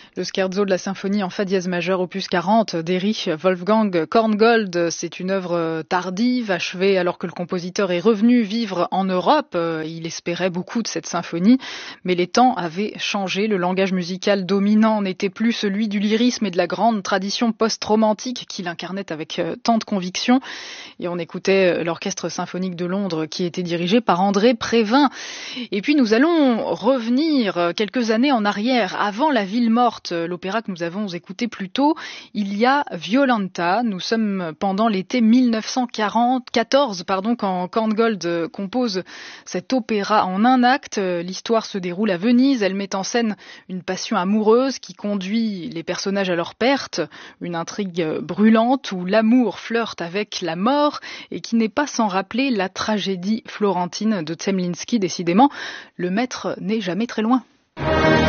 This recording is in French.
Le scherzo de la symphonie en fa dièse majeur opus 40 d'Erich Wolfgang Korngold, c'est une œuvre tardive, achevée alors que le compositeur est revenu vivre en Europe. Il espérait beaucoup de cette symphonie, mais les temps avaient changé. Le langage musical dominant n'était plus celui du lyrisme et de la grande tradition post-romantique qu'il incarnait avec tant de conviction. Et on écoutait l'Orchestre symphonique de Londres qui était dirigé par André Prévin. Et puis nous allons revenir quelques années en arrière, avant La Ville morte, l'opéra que nous avons écouté plus tôt. Il y a Violanta. Nous sommes pendant l'été 1914, quand Korngold compose cet opéra en un acte. L'histoire se déroule à Venise. Elle met en scène une passion amoureuse qui conduit les personnages à leur perte, une intrigue brûlante où l'amour flirte avec la mort et qui n'est pas sans rappeler la tragédie florentine de Zemlinsky. Décidément, le maître n'est jamais très loin.